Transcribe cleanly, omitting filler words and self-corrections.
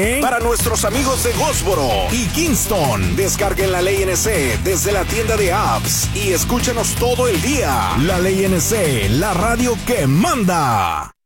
Para nuestros amigos de Goldsboro y Kingston, descarguen la Ley NC desde la tienda de apps y escúchenos todo el día. La Ley NC, la radio que manda.